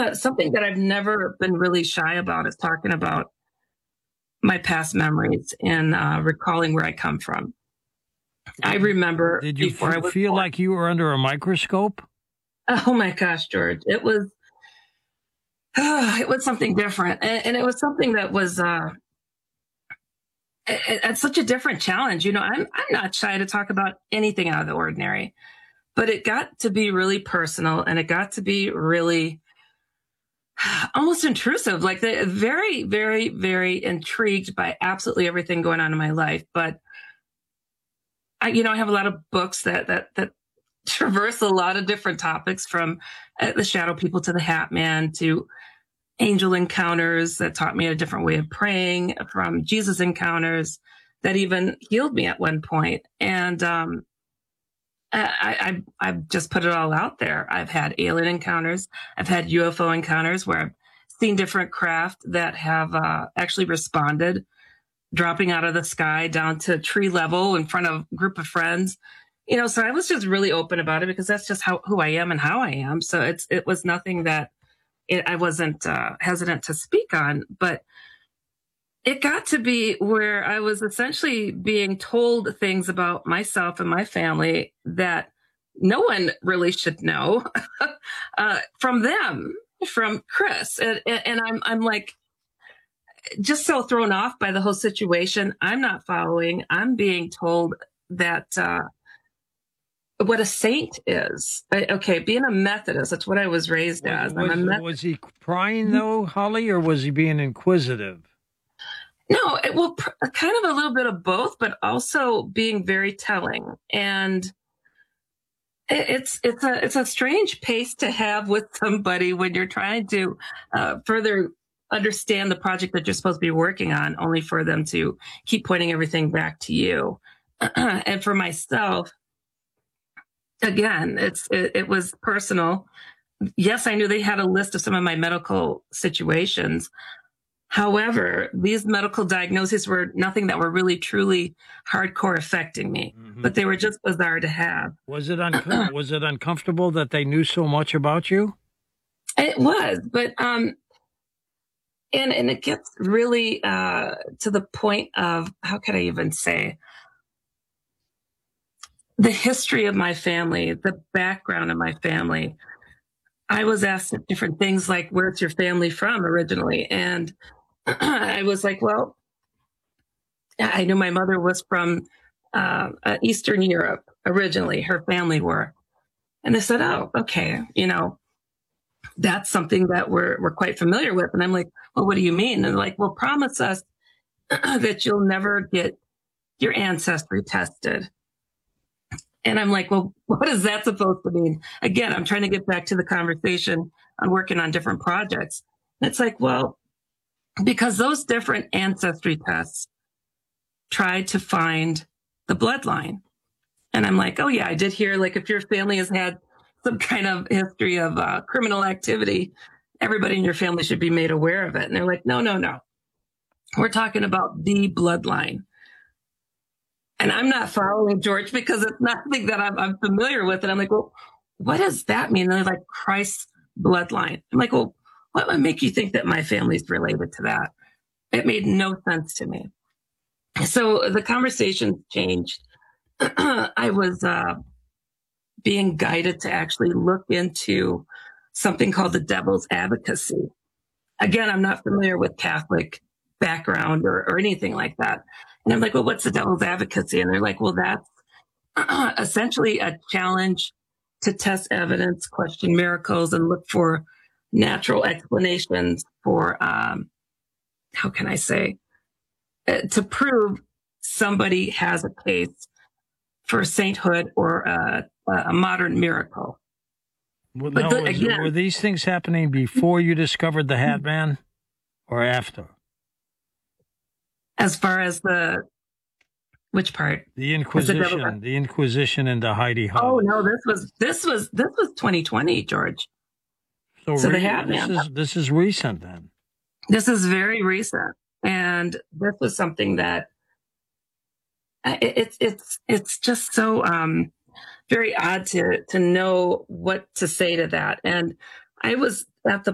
something that I've never been really shy about is talking about my past memories and recalling where I come from. I remember Did you before I was feel born. like you were under a microscope? Oh my gosh, George, it was it was something different, and it was something that was it's such a different challenge. I'm not shy to talk about anything out of the ordinary, but it got to be really personal, and it got to be really almost intrusive. Like the very, very, very intrigued by absolutely everything going on in my life, but I have a lot of books that traverse a lot of different topics, from the Shadow People to the Hat Man to angel encounters that taught me a different way of praying, from Jesus encounters that even healed me at one point. And I've just put it all out there. I've had alien encounters. I've had UFO encounters where I've seen different craft that have actually responded, dropping out of the sky down to tree level in front of a group of friends. So I was just really open about it because that's just who I am and how I am. So it was nothing that I wasn't hesitant to speak on, but it got to be where I was essentially being told things about myself and my family that no one really should know from them, from Chris. And I'm like, just so thrown off by the whole situation. I'm not following. I'm being told that what a saint is. Okay, being a Methodist, that's what I was raised as. I'm a Methodist. Was he prying though, Holly, or was he being inquisitive? No, kind of a little bit of both, but also being very telling. And it's a strange pace to have with somebody when you're trying to further understand the project that you're supposed to be working on, only for them to keep pointing everything back to you. And for myself, again, it was personal. Yes, I knew they had a list of some of my medical situations. However, these medical diagnoses were nothing that were really, truly hardcore affecting me, but they were just bizarre to have. Was it was it uncomfortable that they knew so much about you? It was, but and it gets really to the point of, how can I even say, the history of my family, the background of my family. I was asked different things like, "Where's your family from originally?" And I was like, well, I knew my mother was from Eastern Europe originally. Her family were. And they said, oh, okay, that's something that we're quite familiar with. And I'm like, well, what do you mean? And they're like, well, promise us that you'll never get your ancestry tested. And I'm like, well, what is that supposed to mean? Again, I'm trying to get back to the conversation on working on different projects. And it's like, well, because those different ancestry tests tried to find the bloodline. And I'm like, oh yeah, I did hear, like, if your family has had some kind of history of criminal activity, everybody in your family should be made aware of it. And they're like, no, no, no. We're talking about the bloodline. And I'm not following, George, because it's nothing that I'm familiar with. And I'm like, well, what does that mean? And they're like, Christ's bloodline. I'm like, well, what would make you think that my family's related to that? It made no sense to me. So the conversation changed. I was being guided to actually look into something called the devil's advocacy. Again, I'm not familiar with Catholic background or anything like that. And I'm like, well, what's the devil's advocacy? And they're like, well, that's essentially a challenge to test evidence, question miracles, and look for natural explanations for, how can I say, to prove somebody has a case for sainthood or a modern miracle. Well, were these things happening before you discovered the Hat Man or after? As far as which part? The Inquisition into Heidi Holly. Oh no, this was 2020, George. So the Hat Man. This is recent then. This is very recent, and this was something that it's just so very odd to know what to say to that. And I was at the